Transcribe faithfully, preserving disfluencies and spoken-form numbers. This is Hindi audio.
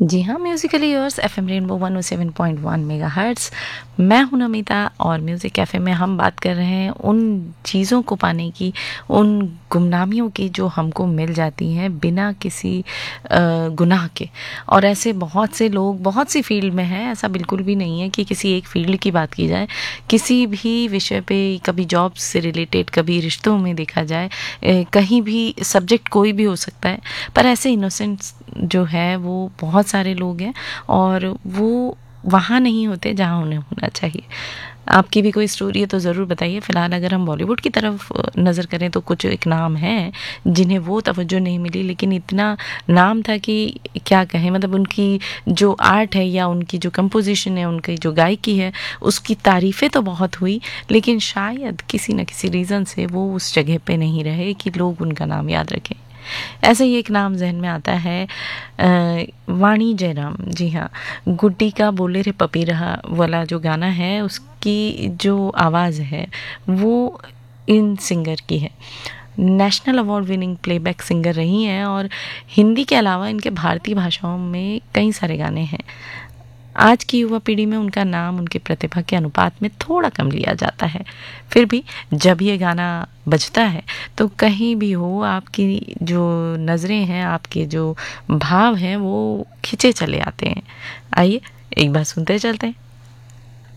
जी हाँ, musically yours FM rainbow one O seven point one megahertz. मैं हूँ नमिता और म्यूज़िक कैफ़े में हम बात कर रहे हैं उन चीज़ों को पाने की, उन गुमनामियों की जो हमको मिल जाती हैं बिना किसी अ, गुनाह के। और ऐसे बहुत से लोग बहुत सी फ़ील्ड में हैं, ऐसा बिल्कुल भी नहीं है कि किसी एक फ़ील्ड की बात की जाए। किसी भी विषय पे, कभी जॉब से रिलेटेड, कभी रिश्तों में देखा जाए, अ, कहीं भी सब्जेक्ट कोई भी हो सकता है। पर ऐसे इनोसेंट्स जो है वो बहुत सारे लोग हैं और वो वहाँ नहीं होते जहाँ उन्हें होना चाहिए। आपकी भी कोई स्टोरी है तो ज़रूर बताइए। फ़िलहाल अगर हम बॉलीवुड की तरफ नज़र करें तो कुछ एक नाम हैं जिन्हें वो तवज्जो नहीं मिली, लेकिन इतना नाम था कि क्या कहें। मतलब उनकी जो आर्ट है या उनकी जो कंपोजिशन है, उनकी जो गायकी है, उसकी तारीफ़ें तो बहुत हुई, लेकिन शायद किसी न किसी रीज़न से वो उस जगह पे नहीं रहे कि लोग उनका नाम याद रखें। ऐसे ही एक नाम जहन में आता है, अ, वाणी जयराम। जी हाँ, गुड्डी का बोले रे पपी रहा वाला जो गाना है, उसकी जो आवाज़ है वो इन सिंगर की है। National award winning playback singer रही हैं और हिंदी के अलावा इनके भारतीय भाषाओं में कई सारे गाने हैं। आज की युवा पीढ़ी में उनका नाम उनकी प्रतिभा के अनुपात में थोड़ा कम लिया जाता है। फिर भी जब ये गाना बजता है तो कहीं भी हो, आपकी जो नज़रें हैं, आपके जो भाव हैं, वो खिंचे चले आते हैं। आइए एक बार सुनते चलते हैं।